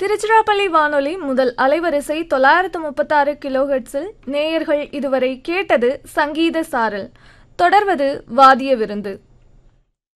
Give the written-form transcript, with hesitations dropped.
திருச்சிராப்பள்ளி வானொலி முதல் அலைவரிசை 936 கிலோஹெர்ட்ஸில் நேயர்கள் இதுவரை கேட்டது சங்கீத சாரல். தொடர்வது வாதிய விருந்து.